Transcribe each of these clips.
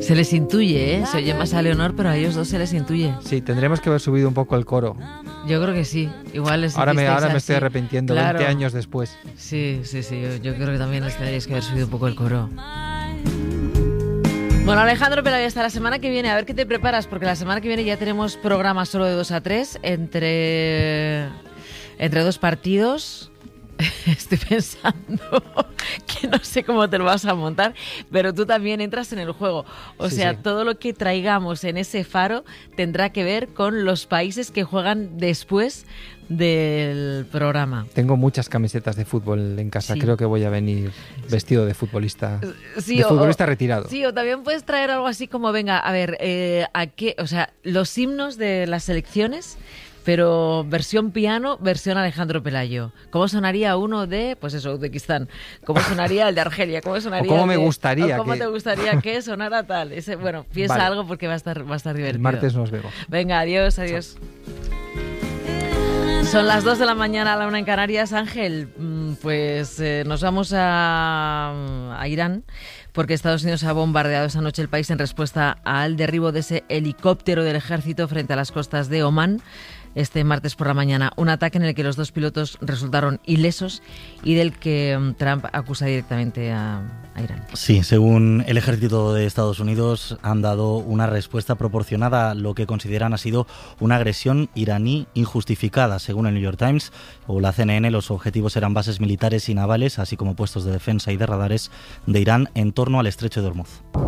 Se les intuye, ¿eh? Se oye más a Leonor, pero a ellos dos se les intuye. Sí, tendremos que haber subido un poco el coro. Yo creo que sí. Igual les ahora me así. estoy arrepintiendo, claro. 20 años después. Sí. Yo creo que también les tendríais que haber subido un poco el coro. Bueno, Alejandro Pelayo, hasta la semana que viene. A ver qué te preparas, porque la semana que viene ya tenemos programas solo de 2 a 3 entre 2 partidos. Estoy pensando que no sé cómo te lo vas a montar, pero tú también entras en el juego. O sea, todo lo que traigamos en ese faro tendrá que ver con los países que juegan después del programa. Tengo muchas camisetas de fútbol en casa. Creo que voy a venir vestido de futbolista, futbolista retirado. Sí, o también puedes traer algo así como, venga, a ver, los himnos de las selecciones, pero versión piano, versión Alejandro Pelayo. ¿Cómo sonaría uno de, pues eso, Uzbekistán? ¿Cómo sonaría el de Argelia? ¿Cómo sonaría ¿Cómo me gustaría? ¿Cómo te gustaría que sonara tal? Bueno, piensa algo porque va a estar divertido. El martes nos vemos. Venga, adiós. Chao. Son las 2 de la mañana, a la 1 en Canarias. Ángel, pues nos vamos a Irán, porque Estados Unidos ha bombardeado esa noche el país en respuesta al derribo de ese helicóptero del ejército frente a las costas de Omán. Este martes por la mañana, un ataque en el que los 2 pilotos resultaron ilesos y del que Trump acusa directamente a Irán. Sí, según el ejército de Estados Unidos, han dado una respuesta proporcionada a lo que consideran ha sido una agresión iraní injustificada. Según el New York Times o la CNN, los objetivos eran bases militares y navales, así como puestos de defensa y de radares de Irán en torno al estrecho de Hormuz.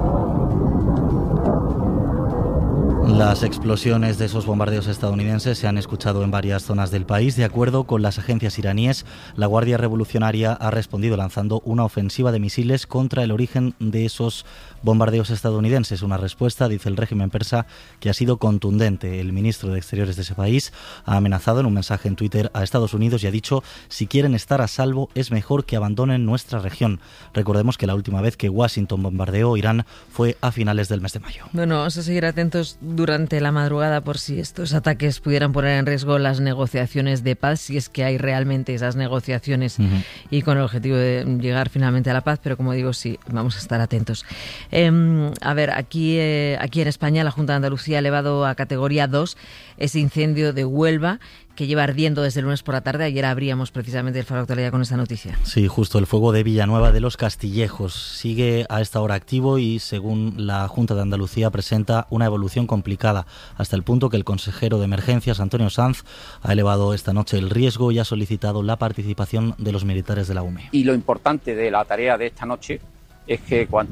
Las explosiones de esos bombardeos estadounidenses se han escuchado en varias zonas del país. De acuerdo con las agencias iraníes, la Guardia Revolucionaria ha respondido lanzando una ofensiva de misiles contra el origen de esos bombardeos estadounidenses. Una respuesta, dice el régimen persa, que ha sido contundente. El ministro de Exteriores de ese país ha amenazado en un mensaje en Twitter a Estados Unidos y ha dicho: si quieren estar a salvo, es mejor que abandonen nuestra región. Recordemos que la última vez que Washington bombardeó Irán fue a finales del mes de mayo. Bueno, vamos a seguir atentos durante la madrugada por si estos ataques pudieran poner en riesgo las negociaciones de paz, si es que hay realmente esas negociaciones y con el objetivo de llegar finalmente a la paz, pero como digo, sí, vamos a estar atentos. A ver, aquí en España la Junta de Andalucía ha elevado a categoría 2 ese incendio de Huelva que lleva ardiendo desde el lunes por la tarde. Ayer abríamos precisamente el Faro de Actualidad con esta noticia. Sí, justo, el fuego de Villanueva de los Castillejos sigue a esta hora activo y, según la Junta de Andalucía, presenta una evolución complicada, hasta el punto que el consejero de Emergencias, Antonio Sanz, ha elevado esta noche el riesgo y ha solicitado la participación de los militares de la UME. Y lo importante de la tarea de esta noche es que